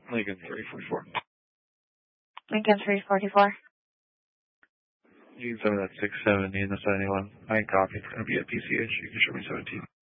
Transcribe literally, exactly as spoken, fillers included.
Lincoln three forty-four. Lincoln three forty-four. You can send me that six seventy and the seventy-one. I ain't copy. It's going to be at P C H. You can show me seventeen.